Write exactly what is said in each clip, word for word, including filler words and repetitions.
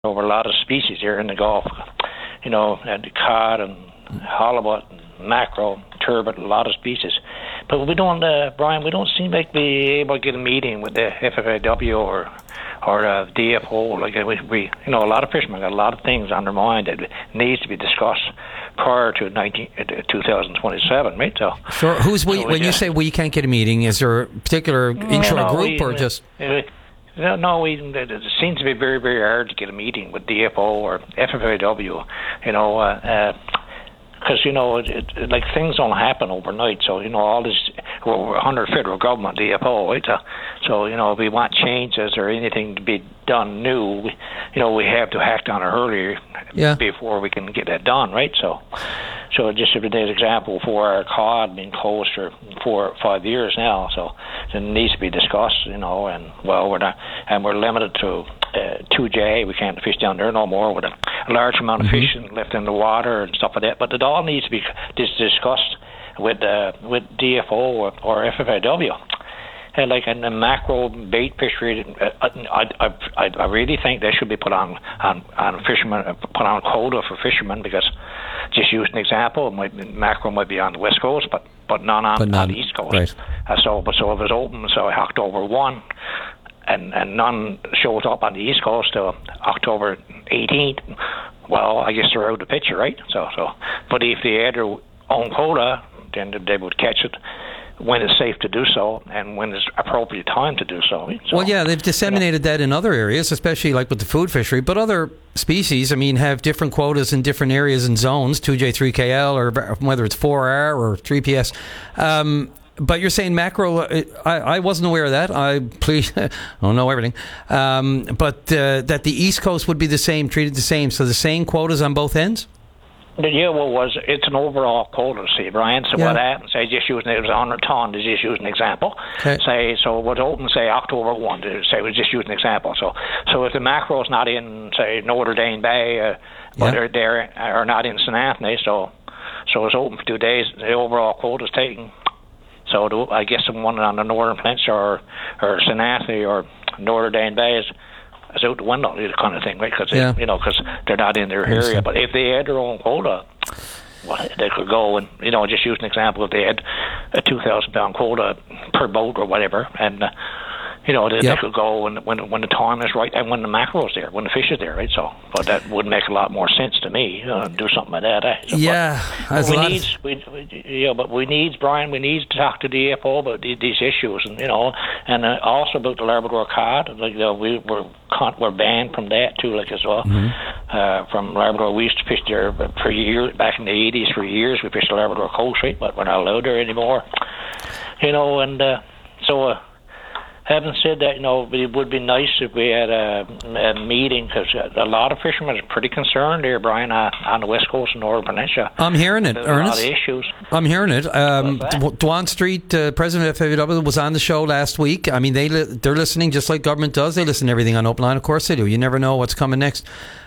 over a lot of species here in the Gulf. You know, and cod and halibut and mackerel, turbot, a lot of species. But we don't, uh, Brian, we don't seem like be able to get a meeting with the F F A W or or uh, D F O. Like we, we, you know, a lot of fishermen got a lot of things on their mind that needs to be discussed prior to nineteen, uh, twenty twenty-seven, right? So, sure. Who's we? So we when you say we can't get a meeting, is there a particular intro no, group we, or just? Uh, No, no, we, it seems to be very, very hard to get a meeting with D F O or F F A W, you know, because, uh, uh, you know, it, it, like things don't happen overnight. So, you know, all this, we're, we're under federal government, D F O, right? So, so, you know, if we want changes or anything to be done new, we, you know, we have to act on it earlier yeah. before we can get that done, right? So, so just for today's example, for our cod being closed for four or five years now, so it needs to be discussed, you know, and well, we're not, and we're limited to uh, two J. We can't fish down there no more with a, a large amount of mm-hmm. fish left in the water and stuff like that. But it all needs to be dis- discussed with uh, with D F O or, or F F A W. And like in the mackerel bait fishery, I, I, I, I really think they should be put on on, on fishermen, put on quota for fishermen, because just use an example, it might, mackerel might be on the west coast, but but not on, but not, on the east coast. Right. Uh, so, but so if it's open, so October one, and and none shows up on the east coast till October eighteenth, well, I guess they're out of the picture, right? So so, but if they had their own quota, then they would catch it when it's safe to do so and when it's appropriate time to do so. so well, yeah, they've disseminated you know. that in other areas, especially like with the food fishery, but other species, I mean, have different quotas in different areas and zones, two J three K L, or whether it's four R or three P S. Um, but you're saying mackerel, I, I wasn't aware of that. I please, I don't know everything. Um, but uh, that the East Coast would be the same, treated the same, so the same quotas on both ends? But yeah, well, was it's an overall quota, see, Brian. So yeah. what happens? Say, just using it was one hundred ton. To just use an example. Okay. Say, so what's open? Say October one. To say, we just use an example. So, so if the mackerel's not in, say, Notre Dame Bay, uh, but yeah. they're there or not in Saint Anthony, so so it's open for two days. The overall quota is taken. So the, I guess the one on the Northern Peninsula or or Saint Anthony or Notre Dame Bay is. It's out the window, kind of thing, right? Because yeah. you know, because they're not in their area. But if they had their own quota, well, they could go and you know, just use an example. If they had a two thousand pound quota per boat or whatever, and uh, you know, they, yep. they could go when when when the time is right and when the mackerel's there, when the fish is there, right? So, but that would make a lot more sense to me. Uh, do something like that. Eh? So, yeah, but, but we a lot need, of... we, we, yeah, but we need Brian. We need to talk to D F O about these, these issues, and you know, and uh, also about the Labrador cod. Like you know, we were we're banned from that too, like as well. Mm-hmm. Uh, from Labrador, we used to fish there for years. Back in the eighties, for years, we fished the Labrador coast, right? But we're not allowed there anymore. You know, and uh, so. Uh, Having said that, you know, it would be nice if we had a, a meeting, because a lot of fishermen are pretty concerned here, Brian, uh, on the west coast and Northern Peninsula. I'm hearing it, There's Ernest. a lot of issues. I'm hearing it. Um, Dwan Street, uh, President of F F A W, was on the show last week. I mean, they li- they're listening just like government does. They listen to everything on Open Line. Of course they do. You never know what's coming next.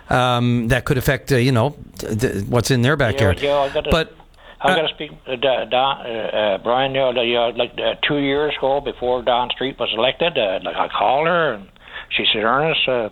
Um, that could affect, uh, you know, th- th- what's in their backyard. Yeah, yeah, I gotta, but I've got to speak, uh, Don, uh, uh, Brian, you know, uh, like uh, two years ago before Don Street was elected, uh, like I called her and she said, Ernest, uh,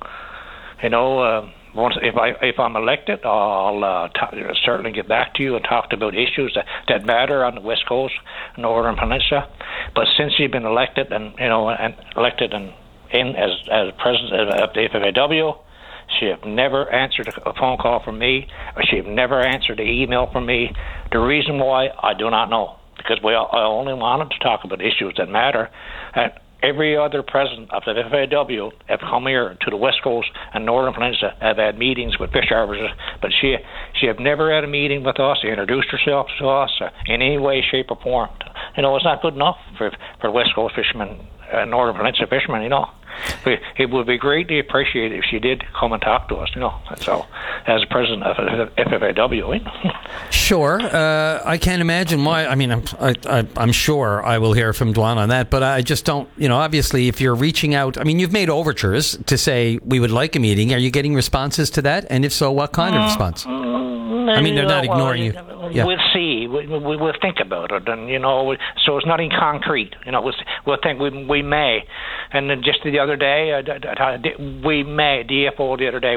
you know, uh, once if I if I'm elected, I'll uh, t- certainly get back to you and talk about issues that, that matter on the West Coast, Northern Peninsula. But since you've been elected and you know and elected and in as as president of the F F A W. She have never answered a phone call from me, or she have never answered an email from me. The reason why, I do not know, because we I only wanted to talk about issues that matter. And every other president of the F F A W have come here to the West Coast and Northern Peninsula, have had meetings with fish harvesters, but she she have never had a meeting with us, introduced herself to us in any way, shape, or form. You know, it's not good enough for for West Coast fishermen, uh, Northern Peninsula fishermen, you know. It would be greatly appreciated if she did come and talk to us, you know. So, as president of F F A W, you know. Sure. Uh, I can't imagine why. I mean, I'm, I, I, I'm sure I will hear from Dwan on that, but I just don't, you know, obviously if you're reaching out, I mean, you've made overtures to say we would like a meeting. Are you getting responses to that? And if so, what kind of response? Mm, I mean, they're not well, ignoring you. Yeah. We'll see. We, we, we'll think about it, and you know, so it's nothing concrete. You know, we'll, we'll think we we may. And then just the other day, uh, we may D F O the other day.